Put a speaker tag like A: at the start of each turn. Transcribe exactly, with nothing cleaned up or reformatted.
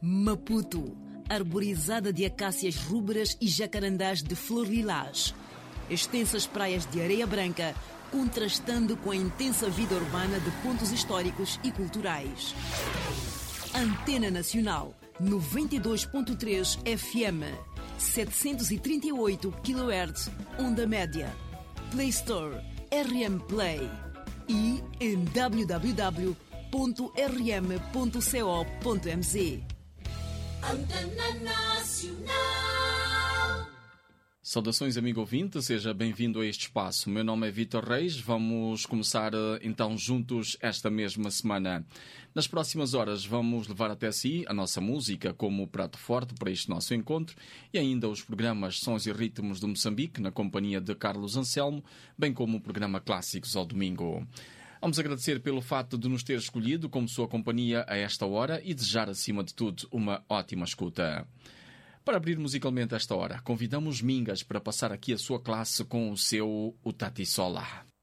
A: Maputo, arborizada de acácias rúberas e jacarandás de flor lilás. Extensas praias de areia branca, contrastando com a intensa vida urbana de pontos históricos e culturais. Antena Nacional, noventa e dois ponto três F M, setecentos e trinta e oito quilohertz, onda média. Play Store, R M Play. E em w w w ponto r m ponto co ponto m z.
B: Antena Nacional.
C: Saudações, amigo ouvinte, seja bem-vindo a este espaço. Meu nome é Vitor Reis, vamos começar então juntos esta mesma semana. Nas próximas horas vamos levar até si a nossa música como prato forte para este nosso encontro e ainda os programas Sons e Ritmos de Moçambique, na companhia de Carlos Anselmo, bem como o programa Clássicos ao domingo. Vamos agradecer pelo fato de nos ter escolhido como sua companhia a esta hora e desejar, acima de tudo, uma ótima escuta. Para abrir musicalmente esta hora, convidamos Mingas para passar aqui a sua classe com o seu Utati Sola.